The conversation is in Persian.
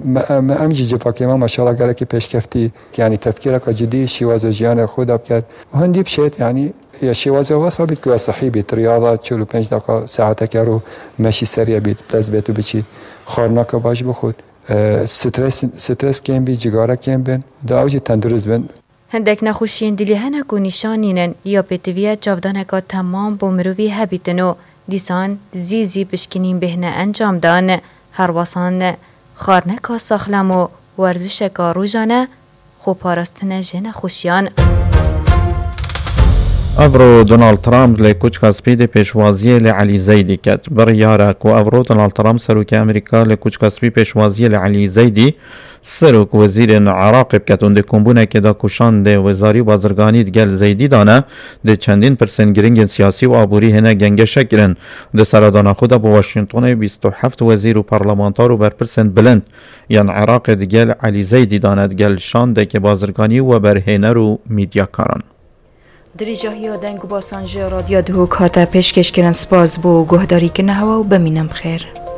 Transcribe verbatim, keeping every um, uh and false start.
ما امجی جفاکی ما ماشاءالله گله که پیشکفتی یعنی تفکر که جدی شیواز جیان خود اب کرد و هندی بشید یعنی یا شیواز ها ثابت که صحی بیت ریاضه چهل و پنج دقیقه ساعت که رو مشی سریع بیت پس بیتو بچید خارنا که باش بخود استرس استرس کم بی جگاره کم بین داوجی تندرست بین. هندک نخوشین دلی هنک و نشانینن یا پتویه جاودانه که تمام بومروی هبیتنو دیسان زیزی بشکنین بهنه انجام دان هر واسان خارنه که ساخلم و ورزش که روزانه خوب پارستنه جن خوشیان. افرو دونالد ترامپ لکوچکا سپید پیشوازی لعلی زیدی کد بریاره کو افرو دونالد ترامپ سروک امریکا لکوچکا سپید پیشوازی لعلی زیدی سروک وزیر عراق بکتون ده کمبونه که دا کشان ده وزاری بازرگانی گل زیدی دانه ده چندین پرسن گرنگ سیاسی و آبوری هنه گنگ شکرن ده سرادان خود با واشنطن بیست و هفت وزیر و پارلمانتار و بر پرسن بلند یعن عراق ده گل علی زیدی دانه گل شان ده که بازرگانی و بر هنر و میدیا کاران. دریجاهی آدنگ و باسانجه رادیو دهوک هاته پیشکش کرن سپاس بو گهداری که نهوا و بمینم بخیر.